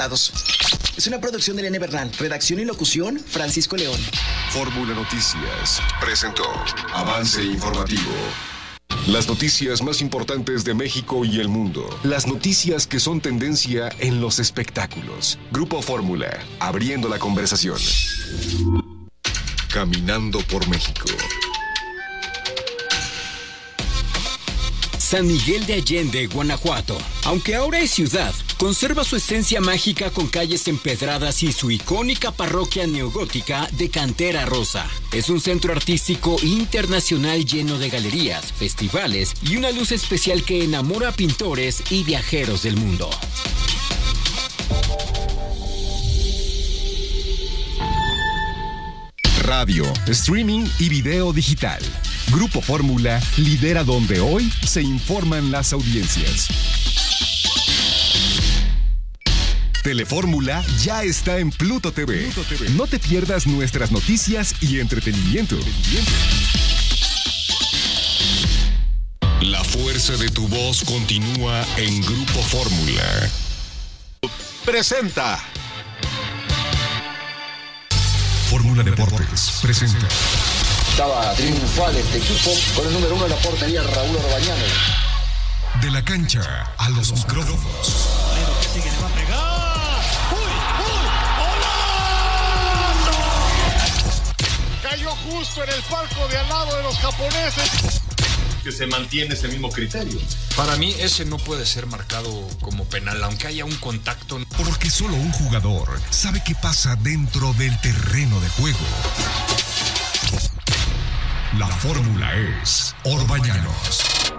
resultados. Es una producción de Elena Bernal. Redacción y locución, Francisco León. Fórmula Noticias presentó Avance Informativo. Las noticias más importantes de México y el mundo. Las noticias que son tendencia en los espectáculos. Grupo Fórmula, abriendo la conversación. Caminando por México. San Miguel de Allende, Guanajuato. Aunque ahora es ciudad, conserva su esencia mágica con calles empedradas y su icónica parroquia neogótica de cantera rosa. Es un centro artístico internacional lleno de galerías, festivales y una luz especial que enamora a pintores y viajeros del mundo. Radio, streaming y video digital. Grupo Fórmula lidera donde hoy se informan las audiencias. Telefórmula ya está en Pluto TV. No te pierdas nuestras noticias y entretenimiento. La fuerza de tu voz continúa en Grupo Fórmula. Presenta. Fórmula Deportes presenta. Estaba triunfal este equipo con el número 1 de la portería, Raúl Orbañanos. De la cancha a los micrófonos. Que sigue, le va a pegar. ¡Uy! Cayó justo en el palco de al lado de los japoneses. Que se mantiene ese mismo criterio. Para mí ese no puede ser marcado como penal, aunque haya un contacto. Porque solo un jugador sabe qué pasa dentro del terreno de juego. La fórmula es Orbañanos.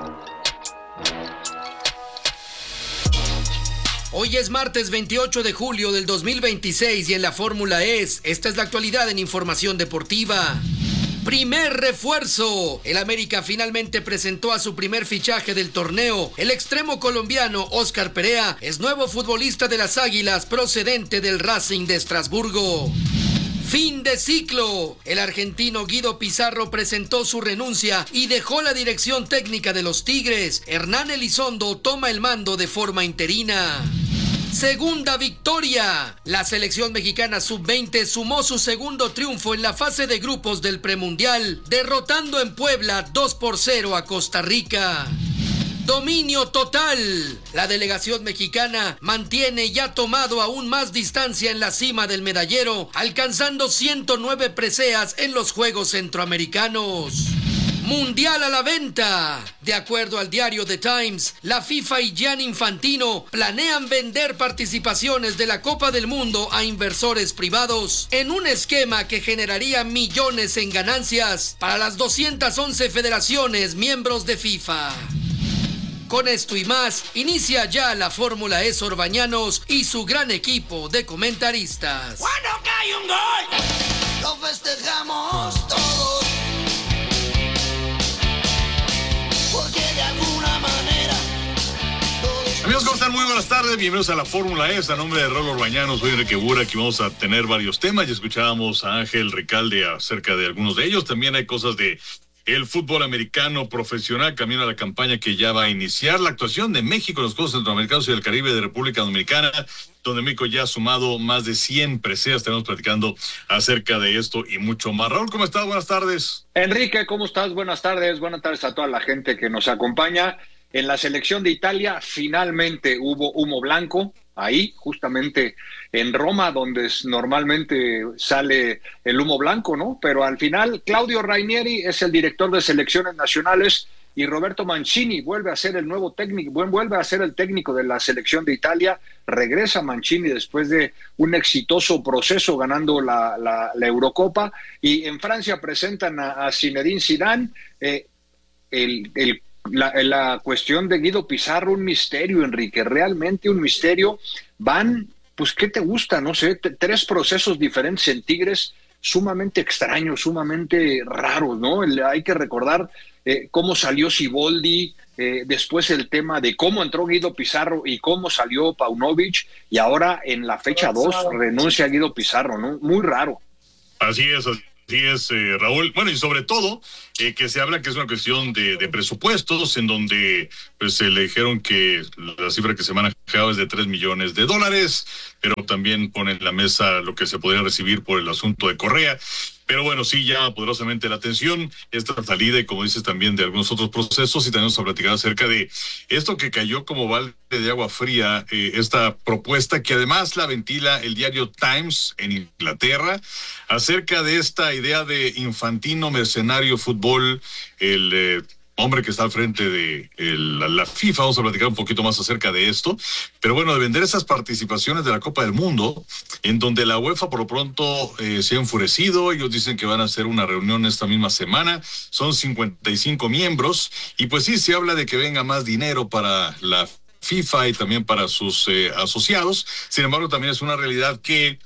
Hoy es martes 28 de julio del 2026 y en la fórmula esta es la actualidad en información deportiva. Primer refuerzo. El América finalmente presentó a su primer fichaje del torneo. El extremo colombiano Óscar Perea es nuevo futbolista de las Águilas procedente del Racing de Estrasburgo. Fin de ciclo. El argentino Guido Pizarro presentó su renuncia y dejó la dirección técnica de los Tigres. Hernán Elizondo toma el mando de forma interina. Segunda victoria. La selección mexicana sub-20 sumó su segundo triunfo en la fase de grupos del premundial, derrotando en Puebla 2-0 a Costa Rica. Dominio total. La delegación mexicana mantiene y ha tomado aún más distancia en la cima del medallero, alcanzando 109 preseas en los Juegos Centroamericanos. Mundial a la venta. De acuerdo al diario The Times, la FIFA y Gianni Infantino planean vender participaciones de la Copa del Mundo a inversores privados en un esquema que generaría millones en ganancias para las 211 federaciones miembros de FIFA. Con esto y más, inicia ya la Fórmula Orbañanos y su gran equipo de comentaristas. Cuando cae un gol, lo festejamos todos. Porque de alguna manera Amigos, ¿cómo están? Muy buenas tardes, bienvenidos a la Fórmula a nombre de Raúl Orbañanos, soy Enrique Bura, aquí vamos a tener varios temas, ya escuchábamos a Ángel Recalde acerca de algunos de ellos, también hay cosas de el fútbol americano profesional, camino a la campaña que ya va a iniciar, la actuación de México en los Juegos Centroamericanos y del Caribe de República Dominicana, donde México ya ha sumado más de 100 preseas. Estaremos platicando acerca de esto y mucho más. Raúl, ¿cómo estás? Buenas tardes. Enrique, ¿cómo estás? Buenas tardes a toda la gente que nos acompaña. En la selección de Italia finalmente hubo humo blanco, ahí justamente en Roma, donde normalmente sale el humo blanco, ¿no? Pero al final Claudio Ranieri es el director de selecciones nacionales y Roberto Mancini vuelve a ser el nuevo técnico, vuelve a ser el técnico de la selección de Italia. Regresa Mancini después de un exitoso proceso ganando la Eurocopa, y en Francia presentan a Zinedine Zidane. La cuestión de Guido Pizarro, un misterio, Enrique, realmente un misterio. Van, pues, ¿qué te gusta? No sé, 3 procesos diferentes en Tigres, sumamente extraños, sumamente raros, ¿no? Hay que recordar cómo salió Siboldi, después el tema de cómo entró Guido Pizarro y cómo salió Paunovic, y ahora en la fecha 2 renuncia a Guido Pizarro, ¿no? Muy raro. Así es, es, Raúl. Bueno, y sobre todo, que se habla que es una cuestión de presupuestos, en donde pues se le dijeron que la cifra que se manejaba es de $3 millones, pero también pone en la mesa lo que se podría recibir por el asunto de Correa. Pero bueno, sí llama poderosamente la atención esta salida y, como dices, también de algunos otros procesos, y también vamos a platicar acerca de esto que cayó como balde de agua fría, esta propuesta que además la ventila el diario Times en Inglaterra, acerca de esta idea de Infantino mercenario fútbol, el hombre que está al frente de la FIFA. Vamos a platicar un poquito más acerca de esto, pero bueno, de vender esas participaciones de la Copa del Mundo, en donde la UEFA por lo pronto se ha enfurecido. Ellos dicen que van a hacer una reunión esta misma semana, son 55 miembros, y pues sí, se habla de que venga más dinero para la FIFA y también para sus asociados. Sin embargo, también es una realidad que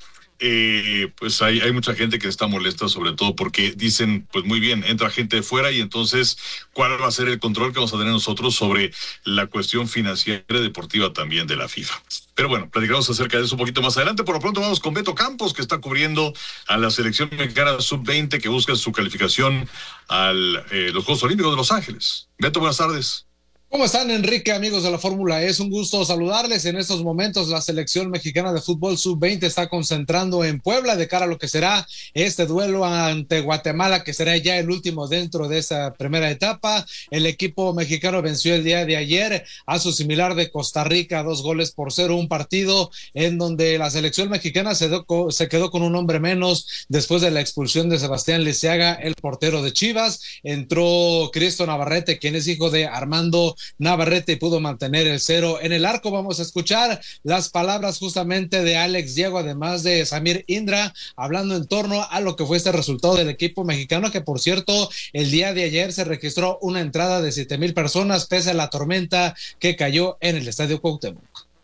pues hay mucha gente que está molesta, sobre todo porque dicen, pues muy bien, entra gente de fuera, y entonces, ¿cuál va a ser el control que vamos a tener nosotros sobre la cuestión financiera y deportiva también de la FIFA? Pero bueno, platicamos acerca de eso un poquito más adelante. Por lo pronto vamos con Beto Campos, que está cubriendo a la selección mexicana sub-20, que busca su calificación a los Juegos Olímpicos de Los Ángeles. Beto, buenas tardes. ¿Cómo están, Enrique, amigos de la Fórmula E? Es un gusto saludarles. En estos momentos la selección mexicana de fútbol sub-20 está concentrando en Puebla de cara a lo que será este duelo ante Guatemala, que será ya el último dentro de esa primera etapa. El equipo mexicano venció el día de ayer a su similar de Costa Rica 2-0, un partido en donde la selección mexicana se quedó con un hombre menos después de la expulsión de Sebastián Lisiaga, el portero de Chivas. Entró Cristo Navarrete, quien es hijo de Armando Navarrete, y pudo mantener el 0 en el arco. Vamos a escuchar las palabras justamente de Alex Diego, además de Samir Indra, hablando en torno a lo que fue este resultado del equipo mexicano, que por cierto, el día de ayer se registró una entrada de 7,000 personas, pese a la tormenta que cayó en el Estadio Cuauhtémoc.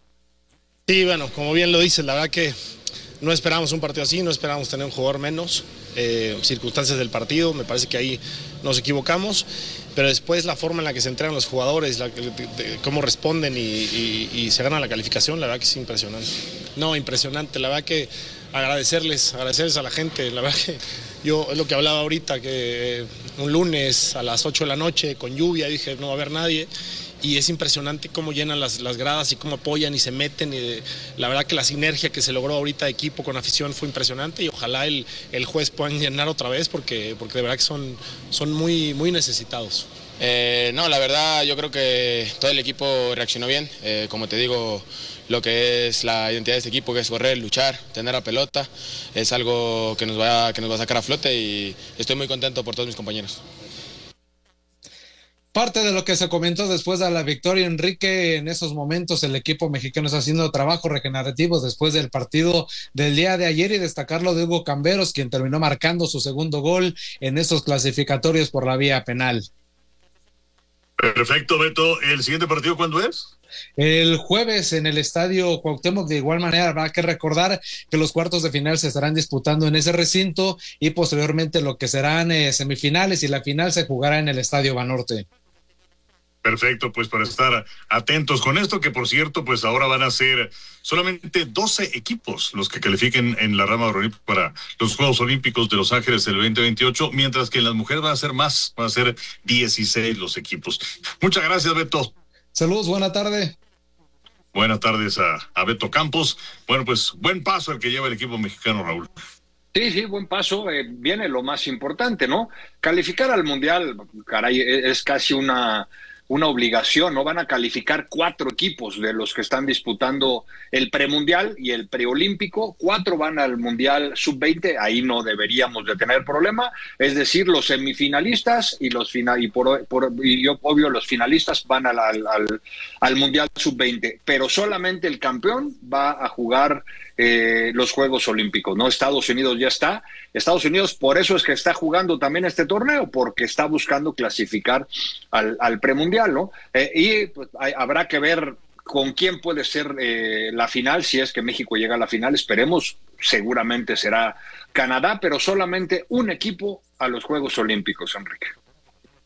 Sí, bueno, como bien lo dices, la verdad que no esperábamos un partido así, no esperábamos tener un jugador menos, circunstancias del partido, me parece que ahí nos equivocamos, pero después la forma en la que se entrenan los jugadores, cómo responden y se ganan la calificación, la verdad que es impresionante. No, impresionante, la verdad que agradecerles a la gente, la verdad que yo, es lo que hablaba ahorita, que un lunes a las 8 de la noche con lluvia, dije no va a haber nadie, y es impresionante cómo llenan las gradas y cómo apoyan y se meten, y la verdad que la sinergia que se logró ahorita de equipo con afición fue impresionante, y ojalá el juez puedan llenar otra vez porque de verdad que son muy, muy necesitados. No, la verdad yo creo que todo el equipo reaccionó bien, como te digo, lo que es la identidad de este equipo, que es correr, luchar, tener la pelota, es algo que nos va a sacar a flote, y estoy muy contento por todos mis compañeros. Parte de lo que se comentó después de la victoria, Enrique, en esos momentos el equipo mexicano está haciendo trabajo regenerativo después del partido del día de ayer, y destacarlo de Hugo Camberos, quien terminó marcando su segundo gol en esos clasificatorios por la vía penal. Perfecto, Beto. ¿El siguiente partido cuándo es? El jueves en el Estadio Cuauhtémoc. De igual manera habrá que recordar que los cuartos de final se estarán disputando en ese recinto, y posteriormente lo que serán semifinales y la final se jugará en el Estadio Banorte. Perfecto, pues para estar atentos con esto, que por cierto, pues ahora van a ser solamente 12 equipos los que califiquen en la rama varonil para los Juegos Olímpicos de Los Ángeles del 2028, mientras que en las mujeres van a ser más, van a ser 16 los equipos. Muchas gracias, Beto. Saludos, buena tarde. Buenas tardes a Beto Campos. Bueno, pues buen paso el que lleva el equipo mexicano, Raúl. Sí, buen paso. Viene lo más importante, ¿no? Calificar al Mundial, caray, es casi una obligación, ¿no? Van a calificar 4 equipos de los que están disputando el premundial y el preolímpico. 4 van al Mundial sub-20, ahí no deberíamos de tener problema, es decir, los semifinalistas y los obvio los finalistas van al Mundial sub-20, pero solamente el campeón va a jugar los Juegos Olímpicos, ¿no? Estados Unidos ya está. Estados Unidos por eso es que está jugando también este torneo, porque está buscando clasificar al premundial, ¿no? Y pues, habrá que ver con quién puede ser la final, si es que México llega a la final, esperemos, seguramente será Canadá, pero solamente un equipo a los Juegos Olímpicos, Enrique.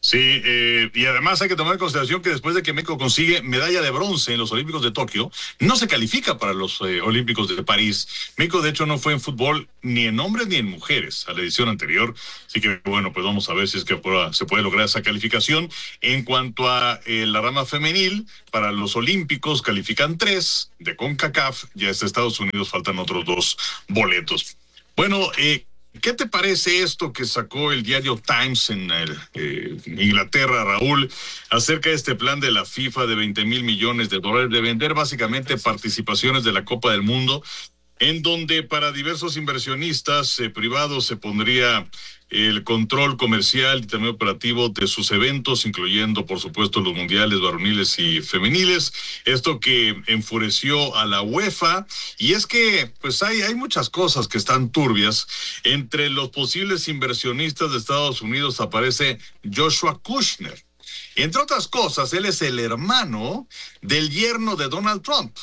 Sí, y además hay que tomar en consideración que después de que México consigue medalla de bronce en los Olímpicos de Tokio, no se califica para los Olímpicos de París. México, de hecho, no fue en fútbol ni en hombres ni en mujeres a la edición anterior. Así que, bueno, pues vamos a ver si es que se puede lograr esa calificación. En cuanto a la rama femenil, para los Olímpicos califican 3 de CONCACAF, ya es Estados Unidos, faltan otros 2 boletos. Bueno, ¿qué te parece esto que sacó el diario Times en Inglaterra, Raúl, acerca de este plan de la FIFA de $20 mil millones de vender básicamente participaciones de la Copa del Mundo, en donde para diversos inversionistas privados se pondría el control comercial y también operativo de sus eventos, incluyendo, por supuesto, los mundiales varoniles y femeniles? Esto que enfureció a la UEFA, y es que pues hay muchas cosas que están turbias. Entre los posibles inversionistas de Estados Unidos aparece Joshua Kushner. Entre otras cosas, él es el hermano del yerno de Donald Trump.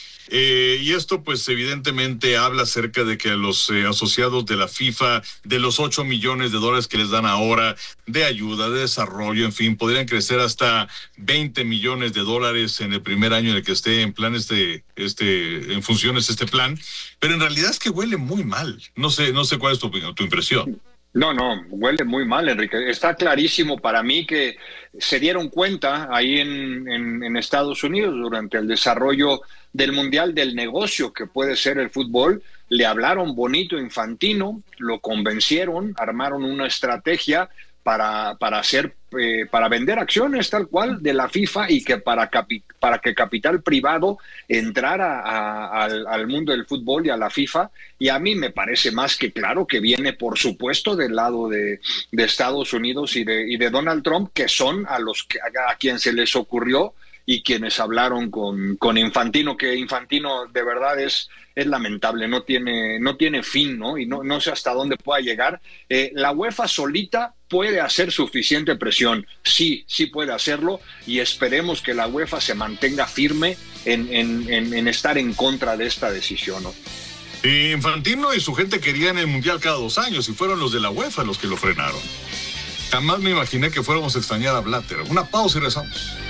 Y esto pues evidentemente habla acerca de que a los asociados de la FIFA, de los $8 millones que les dan ahora de ayuda, de desarrollo, en fin, podrían crecer hasta $20 millones en el primer año en el que esté en plan en funciones este plan. Pero en realidad es que huele muy mal. No sé cuál es tu opinión, tu impresión. No, huele muy mal, Enrique. Está clarísimo para mí que se dieron cuenta ahí en Estados Unidos durante el desarrollo del Mundial del negocio que puede ser el fútbol. Le hablaron bonito a Infantino, lo convencieron, armaron una estrategia para vender acciones tal cual de la FIFA y que para que capital privado entrara al mundo del fútbol y a la FIFA. Y a mí me parece más que claro que viene, por supuesto, del lado de Estados Unidos y de Donald Trump, que son a quien se les ocurrió y quienes hablaron con Infantino, que Infantino de verdad es lamentable, no tiene fin, ¿no? Y no sé hasta dónde pueda llegar. La UEFA solita puede hacer suficiente presión, sí puede hacerlo, y esperemos que la UEFA se mantenga firme en estar en contra de esta decisión, ¿no? Infantino y su gente querían el Mundial cada 2 años y fueron los de la UEFA los que lo frenaron. Jamás me imaginé que fuéramos a extrañar a Blatter. Una pausa y regresamos.